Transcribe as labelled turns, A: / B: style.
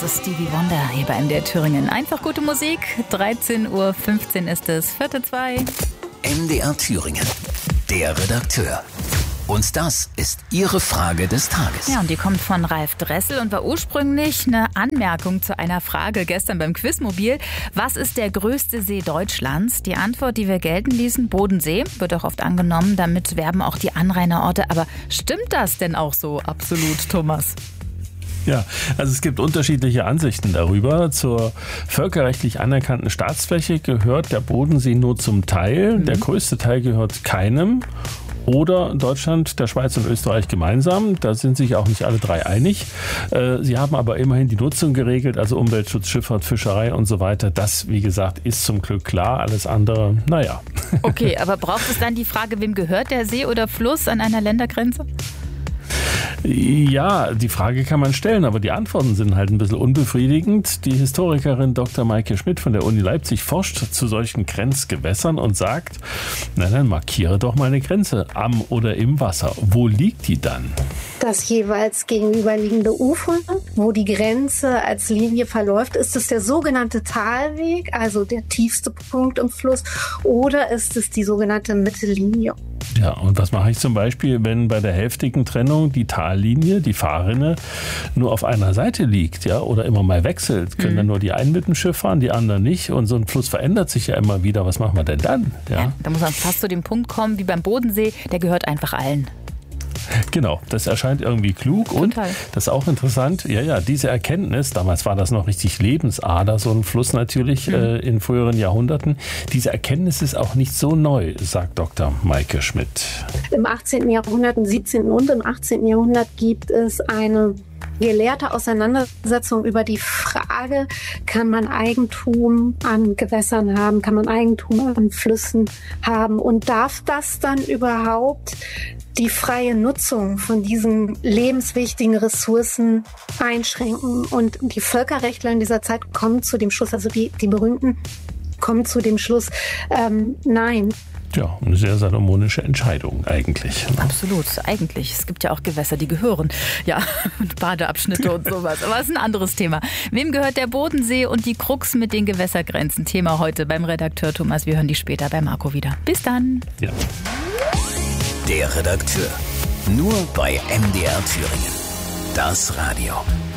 A: ist Stevie Wonder hier bei MDR Thüringen. Einfach gute Musik. 13:15 Uhr ist es, 1:45.
B: MDR Thüringen, der Redakteur. Und das ist Ihre Frage des Tages.
A: Ja, und die kommt von Ralf Dressel und war ursprünglich eine Anmerkung zu einer Frage gestern beim Quizmobil. Was ist der größte See Deutschlands? Die Antwort, die wir gelten ließen, Bodensee, wird auch oft angenommen. Damit werben auch die Anrainerorte. Aber stimmt das denn auch so absolut, Thomas?
C: Ja, also es gibt unterschiedliche Ansichten darüber. Zur völkerrechtlich anerkannten Staatsfläche gehört der Bodensee nur zum Teil. Der größte Teil gehört keinem. Oder Deutschland, der Schweiz und Österreich gemeinsam. Da sind sich auch nicht alle drei einig. Sie haben aber immerhin die Nutzung geregelt, also Umweltschutz, Schifffahrt, Fischerei und so weiter. Das, wie gesagt, ist zum Glück klar. Alles andere, naja.
A: Okay, aber braucht es dann die Frage, wem gehört der See oder Fluss an einer Ländergrenze?
C: Ja, die Frage kann man stellen, aber die Antworten sind halt ein bisschen unbefriedigend. Die Historikerin Dr. Maike Schmidt von der Uni Leipzig forscht zu solchen Grenzgewässern und sagt, na dann markiere doch mal eine Grenze am oder im Wasser. Wo liegt die dann?
D: Das jeweils gegenüberliegende Ufer, wo die Grenze als Linie verläuft, ist es der sogenannte Talweg, also der tiefste Punkt im Fluss, oder ist es die sogenannte Mittellinie?
C: Ja, und was mache ich zum Beispiel, wenn bei der hälftigen Trennung die Tallinie, die Fahrrinne, nur auf einer Seite liegt, ja, oder immer mal wechselt? Können dann nur die einen mit dem Schiff fahren, die anderen nicht? Und so ein Fluss verändert sich ja immer wieder. Was machen wir denn dann? Ja,
A: da muss man fast zu dem Punkt kommen, wie beim Bodensee, der gehört einfach allen.
C: Genau, das erscheint irgendwie klug.
A: Total.
C: Und das ist auch interessant, ja, diese Erkenntnis, damals war das noch richtig Lebensader, so ein Fluss natürlich in früheren Jahrhunderten, diese Erkenntnis ist auch nicht so neu, sagt Dr. Maike Schmidt.
D: Im 18. Jahrhundert, im 17. und im 18. Jahrhundert gibt es eine gelehrte Auseinandersetzung über die Frage, kann man Eigentum an Gewässern haben, kann man Eigentum an Flüssen haben und darf das dann überhaupt die freie Nutzung von diesen lebenswichtigen Ressourcen einschränken? Und die Völkerrechtler in dieser Zeit kommen zu dem Schluss, also die Berühmten kommen zu dem Schluss, nein.
C: Ja, eine sehr salomonische Entscheidung eigentlich.
A: Absolut, eigentlich. Es gibt ja auch Gewässer, die gehören. Ja, Badeabschnitte und sowas. Aber das ist ein anderes Thema. Wem gehört der Bodensee und die Krux mit den Gewässergrenzen? Thema heute beim Redakteur Thomas. Wir hören die später bei Marco wieder. Bis dann.
C: Ja.
B: Der Redakteur. Nur bei MDR Thüringen. Das Radio.